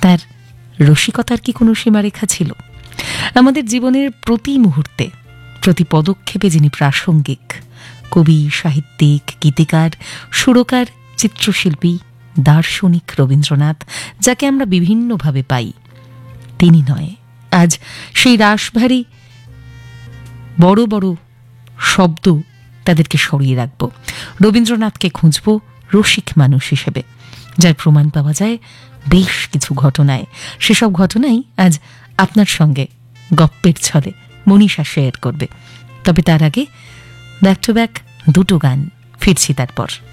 তার রসিকতার কি কোনো সীমারেখা ছিল? আমাদের জীবনের প্রতি মুহূর্তে, প্রতি পদক্ষেপে যিনি প্রাসঙ্গিক, কবি, সাহিত্যিক, গীতিকার, সুরকার, চিত্রশিল্পী, দার্শনিক রবীন্দ্রনাথ, যাকে আমরা বিভিন্নভাবে পাই, তিনি নয় আজ সেই রাশভারী বড় বড় শব্দ, তাদেরকে সরিয়ে রাখব। রবীন্দ্রনাথকে খুঁজব রসিক মানুষ হিসেবে, যার প্রমাণ পাওয়া যায় বেশ কিছু ঘটনায়। সেসব ঘটনাই আজ আপনার সঙ্গে গপ্পের ছলে মনীষা শেয়ার করবে। তবে তার আগে ব্যাক টু ব্যাক দুটো গান, ফিরছি তারপর।